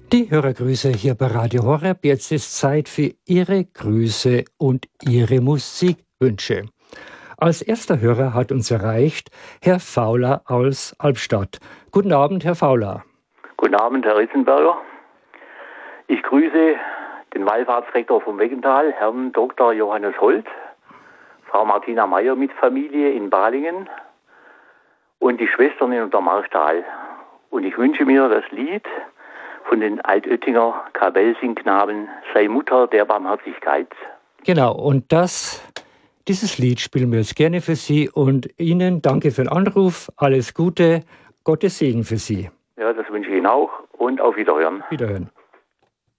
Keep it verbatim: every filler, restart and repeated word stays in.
Die Hörergrüße hier bei Radio Horeb. Jetzt ist Zeit für Ihre Grüße und Ihre Musikwünsche. Als erster Hörer hat uns erreicht Herr Fauler aus Albstadt. Guten Abend, Herr Fauler. Guten Abend, Herr Ritzenberger. Ich grüße den Wallfahrtsrektor vom Weggental, Herrn Doktor Johannes Holt, Frau Martina Meyer mit Familie in Balingen und die Schwestern in Untermarchtal. Und ich wünsche mir das Lied von den Altöttinger Kabelsing-Knaben, Sei Mutter der Barmherzigkeit. Genau, und das, dieses Lied spielen wir jetzt gerne für Sie und Ihnen danke für den Anruf, alles Gute, Gottes Segen für Sie. Ja, das wünsche ich Ihnen auch und auf Wiederhören. Wiederhören.